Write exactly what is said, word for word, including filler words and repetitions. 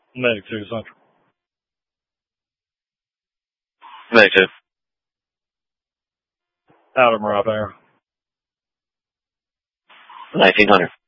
Medic two Central. Medic two. Adam right there. nineteen hundred.